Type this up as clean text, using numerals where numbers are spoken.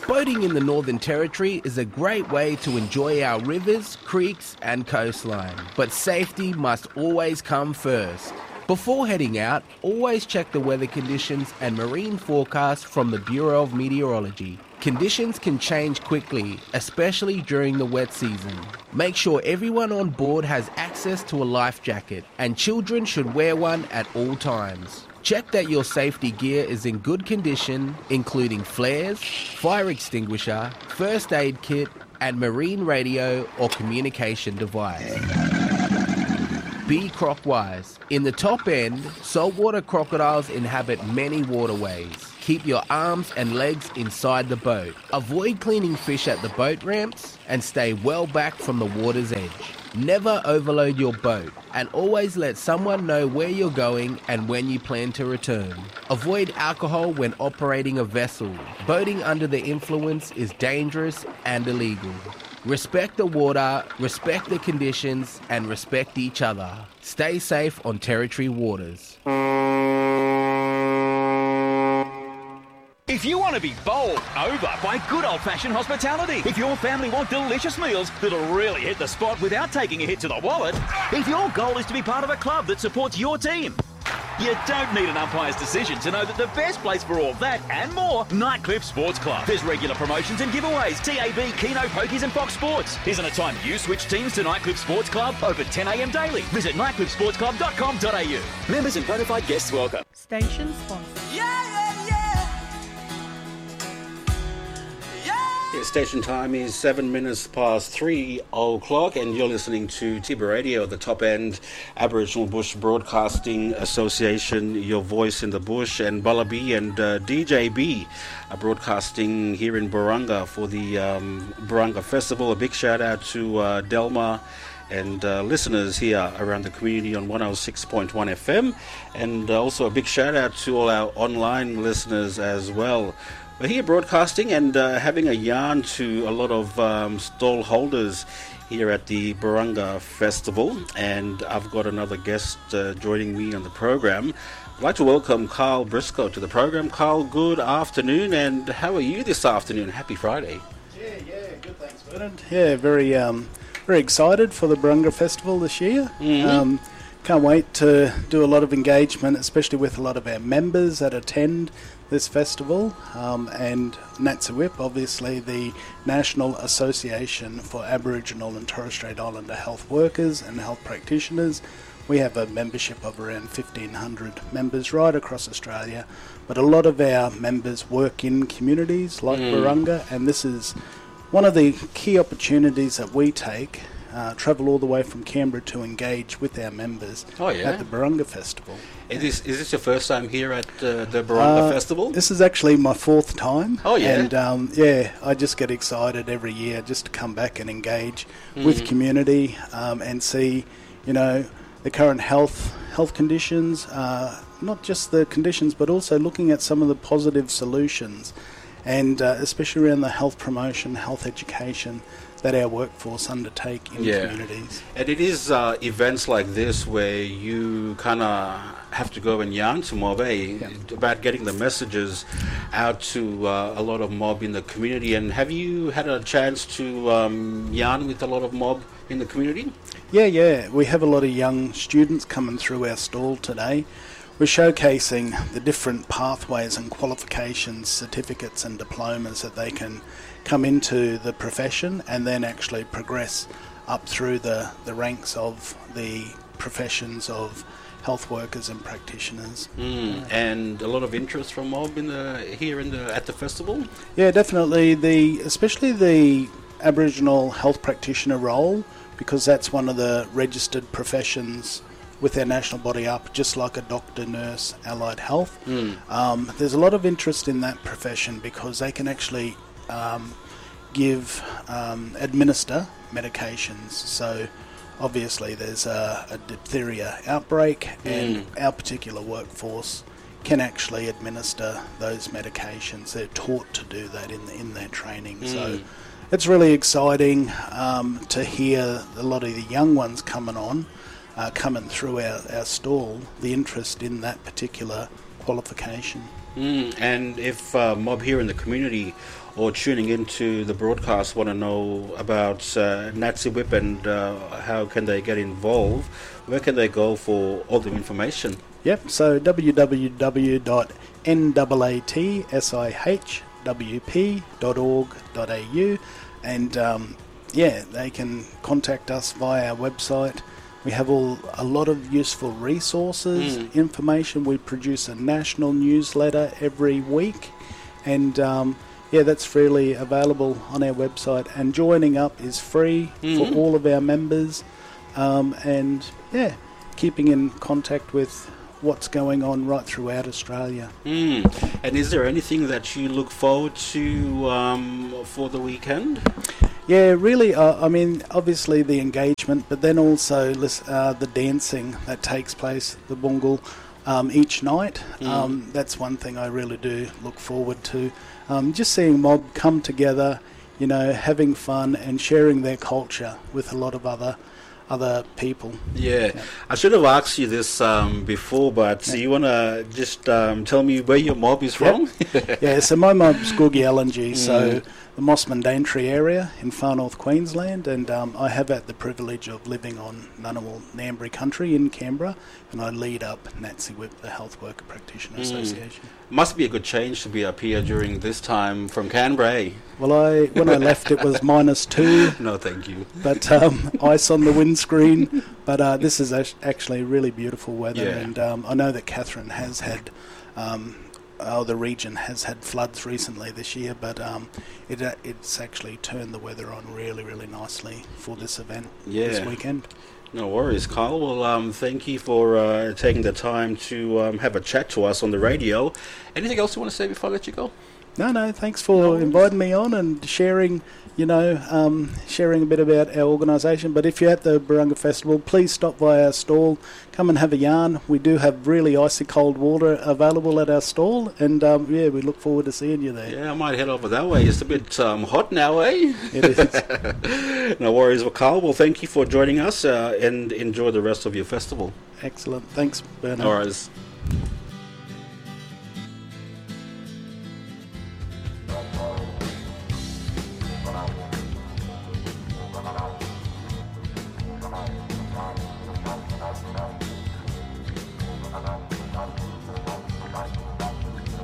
Boating in the Northern Territory is a great way to enjoy our rivers, creeks and coastline. But safety must always come first. Before heading out, always check the weather conditions and marine forecast from the Bureau of Meteorology. Conditions can change quickly, especially during the wet season. Make sure everyone on board has access to a life jacket, and children should wear one at all times. Check that your safety gear is in good condition, including flares, fire extinguisher, first aid kit, and marine radio or communication device. Be croc-wise. In the top end, saltwater crocodiles inhabit many waterways. Keep your arms and legs inside the boat. Avoid cleaning fish at the boat ramps and stay well back from the water's edge. Never overload your boat and always let someone know where you're going and when you plan to return. Avoid alcohol when operating a vessel. Boating under the influence is dangerous and illegal. Respect the water, respect the conditions, and respect each other. Stay safe on Territory waters. If you want to be bowled over by good old-fashioned hospitality, if your family want delicious meals that'll really hit the spot without taking a hit to the wallet, if your goal is to be part of a club that supports your team, you don't need an umpire's decision to know that the best place for all that and more, Nightcliff Sports Club. There's regular promotions and giveaways, TAB, Keno, Pokies and Fox Sports. Isn't it time you switch teams to Nightcliff Sports Club? Open 10 a.m. daily. Visit nightcliffsportsclub.com.au. Members and bona fide guests welcome. Station sponsor. Station time is 7 minutes past 3 o'clock, and you're listening to Tiba Radio, the top end Aboriginal Bush Broadcasting Association, your voice in the bush, and Bullaby and DJB are broadcasting here in Burunga for the Burunga Festival. A big shout out to Delma and listeners here around the community on 106.1 FM, and also a big shout out to all our online listeners as well. We're here broadcasting and having a yarn to a lot of stall holders here at the Burunga Festival, and I've got another guest joining me on the program. I'd like to welcome Carl Briscoe to the program. Carl, good afternoon, and how are you this afternoon? Happy Friday. Yeah, good, thanks, Bernard. Yeah, very excited for the Burunga Festival this year. Mm-hmm. Can't wait to do a lot of engagement, especially with a lot of our members that attend this festival, and NATSAWIP, obviously the National Association for Aboriginal and Torres Strait Islander Health Workers and Health Practitioners. We have a membership of around 1,500 members right across Australia, but a lot of our members work in communities like Burunga, and this is one of the key opportunities that we take, travel all the way from Canberra to engage with our members at the Burunga Festival. Is this your first time here at the Burunga Festival? This is actually my fourth time. Oh, yeah? And, I just get excited every year just to come back and engage with community and see, the current health conditions, not just the conditions, but also looking at some of the positive solutions, and especially around the health promotion, health education that our workforce undertake in communities. And it is events like this where you kind of have to go and yarn to mob about getting the messages out to a lot of mob in the community. And have you had a chance to yarn with a lot of mob in the community? Yeah. We have a lot of young students coming through our stall today. We're showcasing the different pathways and qualifications, certificates and diplomas that they can come into the profession and then actually progress up through the ranks of the professions of health workers and practitioners. And a lot of interest from mob at the festival? Yeah, definitely. Especially the Aboriginal health practitioner role, because that's one of the registered professions with our national body up, just like a doctor, nurse, allied health. There's a lot of interest in that profession because they can actually administer medications. So obviously there's a diphtheria outbreak, and our particular workforce can actually administer those medications. They're taught to do that in their training. So it's really exciting to hear a lot of the young ones coming through our stall, the interest in that particular qualification. And if mob here in the community or tuning into the broadcast want to know about Nazi Whip and how can they get involved, where can they go for all the information? Yep, so www.naatsihwp.org.au, and they can contact us via our website. We have a lot of useful resources, information. We produce a national newsletter every week, and that's freely available on our website. And joining up is free for all of our members, keeping in contact with what's going on right throughout Australia. And is there anything that you look forward to for the weekend? Yeah, really, obviously the engagement, but then also the dancing that takes place, the bungle, each night. That's one thing I really do look forward to. Just seeing mob come together, having fun and sharing their culture with a lot of other people. Yeah. I should have asked you this before, but you want to just tell me where your mob is from? So my mob's Googie Allengy, so the Mossman Daintree area in far north Queensland, and I have had the privilege of living on Ngunnawal Ngambri country in Canberra, and I lead up Nazi Whip, the Health Worker Practitioner Association. Must be a good change to be up here during this time from Canberra. Well, when I left it was -2. No, thank you. But ice on the windscreen. But this is actually really beautiful weather, and I know that Catherine has had, the region has had floods recently this year, but it's actually turned the weather on really, really nicely for this event this weekend. No worries, Carl. Well, thank you for taking the time to have a chat to us on the radio. Anything else you want to say before I let you go? No, thanks for inviting me on and sharing, sharing a bit about our organisation. But if you're at the Barunga Festival, please stop by our stall, come and have a yarn. We do have really icy cold water available at our stall, and we look forward to seeing you there. Yeah, I might head over that way. It's a bit hot now, eh? It is. No worries, well, Carl. Well, thank you for joining us, and enjoy the rest of your festival. Excellent. Thanks, Bernard. No worries.